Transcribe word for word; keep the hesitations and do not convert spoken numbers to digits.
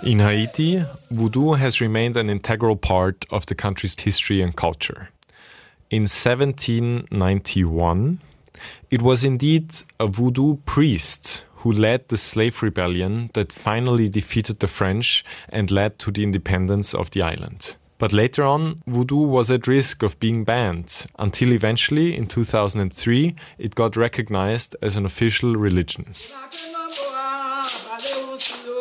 In Haiti, voodoo has remained an integral part of the country's history and culture. In seventeen ninety-one, it was indeed a voodoo priest who led the slave rebellion that finally defeated the French and led to the independence of the island. But later on, voodoo was at risk of being banned, until eventually, in two thousand three, it got recognized as an official religion.